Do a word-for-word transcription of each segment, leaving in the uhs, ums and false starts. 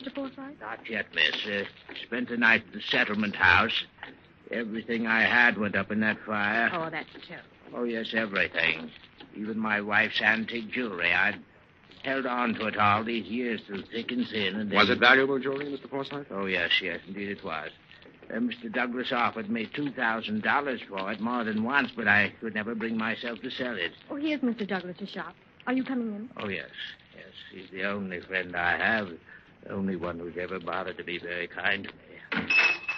Mister Forsythe? Not yet, miss. Uh, spent the night at the settlement house. Everything I had went up in that fire. Oh, that's terrible. Oh, yes, everything. Even my wife's antique jewelry. I'd held on to it all these years through thick and thin. And then... Was it valuable jewelry, Mister Forsythe? Oh, yes, yes, indeed it was. Uh, Mister Douglas offered me two thousand dollars for it more than once, but I could never bring myself to sell it. Oh, here's Mister Douglas's shop. Are you coming in? Oh, yes, yes. He's the only friend I have, the only one who's ever bothered to be very kind to me.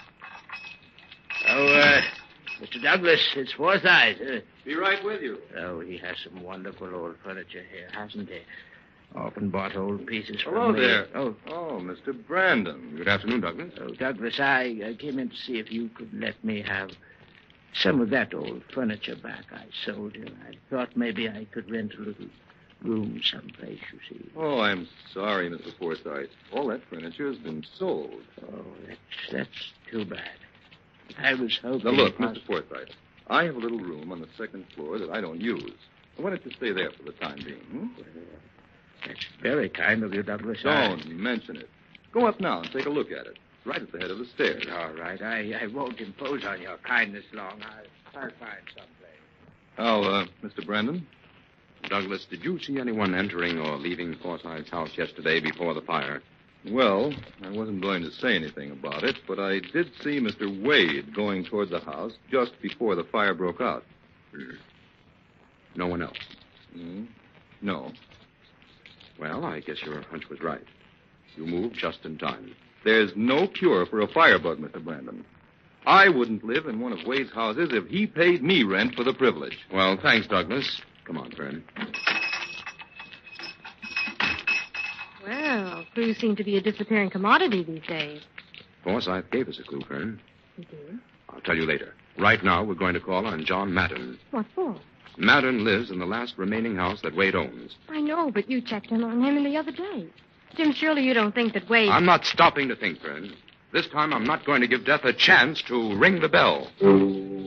Oh, uh, Mister Douglas, it's Forsythe. Uh, Be right with you. oh, he has some wonderful old furniture here, hasn't he? Often bought old pieces from Hello me. there. Oh, Oh, Mister Brandon. Good afternoon, Douglas. oh, Douglas, I uh, came in to see if you could let me have some of that old furniture back I sold you. I thought maybe I could rent a little room someplace, you see. Oh, I'm sorry, Mister Forsythe. All that furniture has been sold. Oh, that's, that's too bad. I was hoping... Now, look, it was- Mister Forsythe, I have a little room on the second floor that I don't use. Why don't you stay there for the time being, hmm? That's very kind of you, Douglas. Don't mention it. Go up now and take a look at it. It's right at the head of the stairs. I... All right. I, I won't impose on your kindness long. I'll, I'll find someplace. Oh, uh, Mister Brandon? Douglas, did you see anyone entering or leaving Forsythe's house yesterday before the fire? Well, I wasn't going to say anything about it, but I did see Mister Wade going toward the house just before the fire broke out. Hmm. No one else? Hmm? No. Well, I guess your hunch was right. You moved just in time. There's no cure for a firebug, Mister Brandon. I wouldn't live in one of Wade's houses if he paid me rent for the privilege. Well, thanks, Douglas. Come on, Fern. Well, clues seem to be a disappearing commodity these days. Forsythe gave us a clue, Fern. You do? I'll tell you later. Right now, we're going to call on John Madden. What for? Madden lives in the last remaining house that Wade owns. I know, but you checked in on him the other day. Jim, surely you don't think that Wade... I'm not stopping to think, Fern. This time, I'm not going to give death a chance to ring the bell.